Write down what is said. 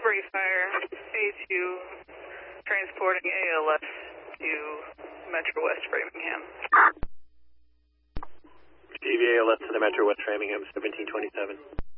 Discovery Fire, A2, transporting ALS to Metro West Framingham. Receive ALS to the Metro West Framingham, 1727.